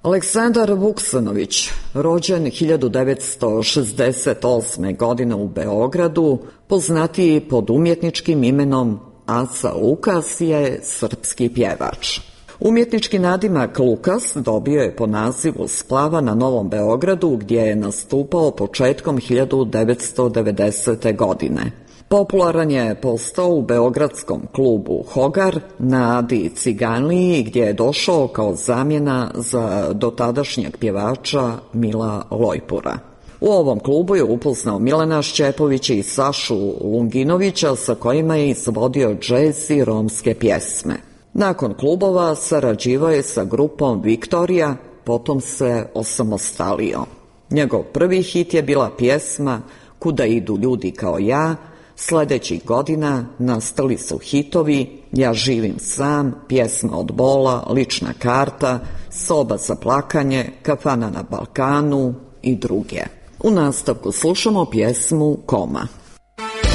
Aleksandar Vuksanović, rođen 1968. godine u Beogradu, poznatiji pod umjetničkim imenom Aca Lukas, je srpski pjevač. Umjetnički nadimak Lukas dobio je po nazivu splava na Novom Beogradu, gdje je nastupao početkom 1990. godine. Popularan je postao u beogradskom klubu Hogar na Adi Ciganliji, gdje je došao kao zamjena za dotadašnjeg pjevača Mila Lojpura. U ovom klubu je upoznao Milana Šćepovića i Sašu Lunginovića, sa kojima je izvodio džez i romske pjesme. Nakon klubova sarađivao je sa grupom Viktorija, potom se osamostalio. Njegov prvi hit je bila pjesma Kuda idu ljudi kao ja. Sljedećih godina nastali su hitovi Ja živim sam, Pjesma od bola, Lična karta, Soba za plakanje, Kafana na Balkanu i druge. U nastavku slušamo pjesmu Koma.